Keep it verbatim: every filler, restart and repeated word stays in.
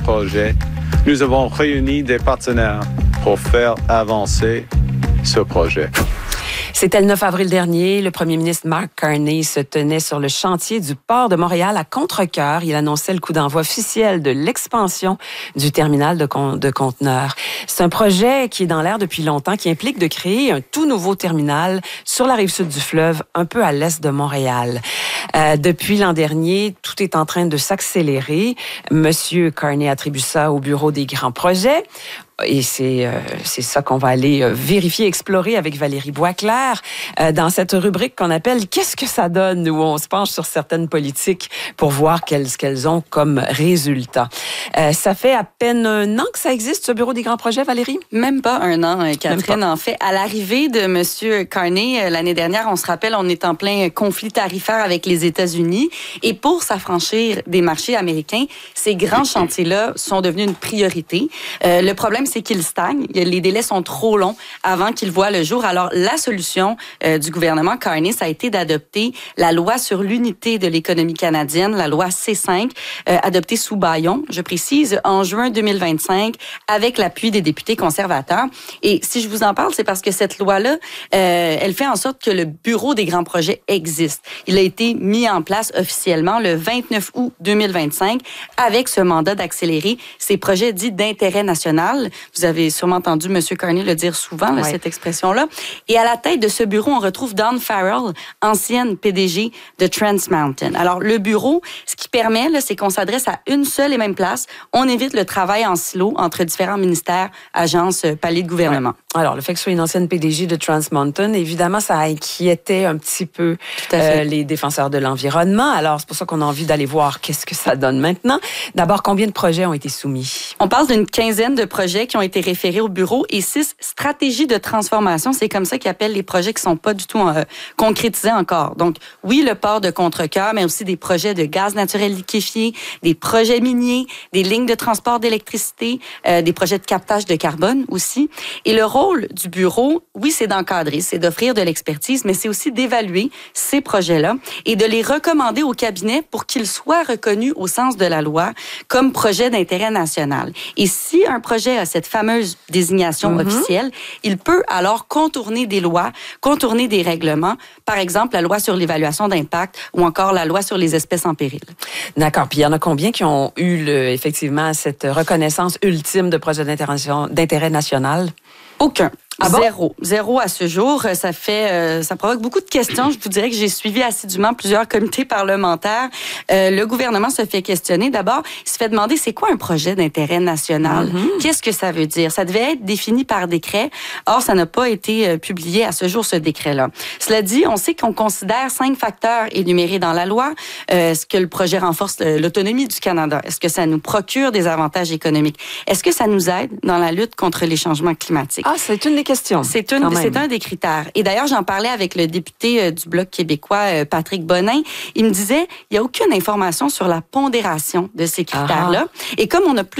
projet, nous avons réuni des partenaires pour faire avancer ce projet. C'était le neuf avril dernier. Le premier ministre Mark Carney se tenait sur le chantier du port de Montréal à Contrecœur. Il annonçait le coup d'envoi officiel de l'expansion du terminal de, con- de conteneurs. C'est un projet qui est dans l'air depuis longtemps, qui implique de créer un tout nouveau terminal sur la rive sud du fleuve, un peu à l'est de Montréal. Euh, depuis l'an dernier, tout est en train de s'accélérer. Monsieur Carney attribue ça au Bureau des grands projets. Et c'est euh, c'est ça qu'on va aller euh, vérifier, explorer avec Valérie Boisclair euh, dans cette rubrique qu'on appelle « Qu'est-ce que ça donne ?» où on se penche sur certaines politiques pour voir qu'elles, ce qu'elles ont comme résultat. Euh, ça fait à peine un an que ça existe, ce Bureau des grands projets, Valérie? Même pas un an, Catherine. En fait, à l'arrivée de M. Carney l'année dernière, on se rappelle, on est en plein conflit tarifaire avec les États-Unis. Et pour s'affranchir des marchés américains, ces grands chantiers-là sont devenus une priorité. Euh, le problème, c'est qu'ils stagnent. Les délais sont trop longs avant qu'ils voient le jour. Alors, la solution euh, du gouvernement Carney, ça a été d'adopter la loi sur l'unité de l'économie canadienne, la loi C cinq, euh, adoptée sous Bayon, je précise, en juin deux mille vingt-cinq, avec l'appui des députés conservateurs. Et si je vous en parle, c'est parce que cette loi-là, euh, elle fait en sorte que le Bureau des grands projets existe. Il a été mis en place officiellement le vingt-neuf août deux mille vingt-cinq avec ce mandat d'accélérer ces projets dits d'intérêt national. Vous avez sûrement entendu M. Carney le dire souvent, là, ouais. cette expression-là. Et à la tête de ce bureau, on retrouve Dawn Farrell, ancienne P D G de Trans Mountain. Alors, le bureau, ce qui permet, là, c'est qu'on s'adresse à une seule et même place. On évite le travail en silo entre différents ministères, agences, paliers de gouvernement. Ouais. Alors, le fait que ce soit une ancienne P D G de Trans Mountain, évidemment, ça inquiétait un petit peu euh, les défenseurs de l'environnement. Alors, c'est pour ça qu'on a envie d'aller voir qu'est-ce que ça donne maintenant. D'abord, combien de projets ont été soumis? On parle d'une quinzaine de projets qui ont été référés au bureau et six stratégies de transformation. C'est comme ça qu'ils appellent les projets qui sont pas du tout euh, concrétisés encore. Donc, oui, le port de Contrecœur, mais aussi des projets de gaz naturel liquéfié, des projets miniers, des lignes de transport d'électricité, euh, des projets de captage de carbone aussi. Et le rôle du bureau, oui, c'est d'encadrer, c'est d'offrir de l'expertise, mais c'est aussi d'évaluer ces projets-là et de les recommander au cabinet pour qu'ils soient reconnus au sens de la loi comme projet d'intérêt national. Et si un projet a cette fameuse désignation mm-hmm. officielle, il peut alors contourner des lois, contourner des règlements, par exemple la loi sur l'évaluation d'impact ou encore la loi sur les espèces en péril. D'accord. Puis il y en a combien qui ont eu le, effectivement cette reconnaissance ultime de projet d'intérêt national? Aucun. Ah bon? Zéro. Zéro à ce jour. Ça fait, euh, ça provoque beaucoup de questions. Je vous dirais que j'ai suivi assidûment plusieurs comités parlementaires. Euh, le gouvernement se fait questionner. D'abord, il se fait demander c'est quoi un projet d'intérêt national? Mm-hmm. Qu'est-ce que ça veut dire? Ça devait être défini par décret. Or, ça n'a pas été euh, publié à ce jour, ce décret-là. Cela dit, on sait qu'on considère cinq facteurs énumérés dans la loi. Euh, est-ce que le projet renforce l'autonomie du Canada? Est-ce que ça nous procure des avantages économiques? Est-ce que ça nous aide dans la lutte contre les changements climatiques? Ah, c'est une des questions. C'est, une, c'est un des critères. Et d'ailleurs, j'en parlais avec le député euh, du Bloc québécois, euh, Patrick Bonin. Il me disait, il n'y a aucune information sur la pondération de ces critères-là. Ah. Et comme on a plus